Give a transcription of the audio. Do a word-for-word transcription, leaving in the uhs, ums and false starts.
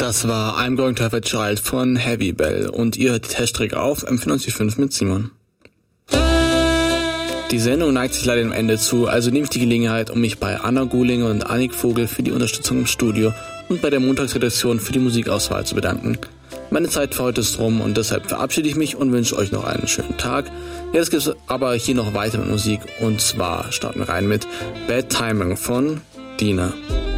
Das war I'm Going to Have a Child von Heavy Bell und ihr hört die Hashtag auf M vierundneunzig Komma fünf mit Simon. Die Sendung neigt sich leider dem Ende zu, also nehme ich die Gelegenheit, um mich bei Anna Guhlinger und Annik Vogel für die Unterstützung im Studio und bei der Montagsredaktion für die Musikauswahl zu bedanken. Meine Zeit für heute ist rum und deshalb verabschiede ich mich und wünsche euch noch einen schönen Tag. Jetzt geht es aber hier noch weiter mit Musik und zwar starten wir rein mit Bad Timing von Dina.